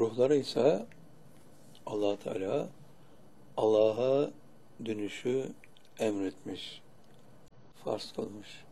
Ruhlara ise Allah Teala Allah'a dönüşü emretmiş, farz kılmış.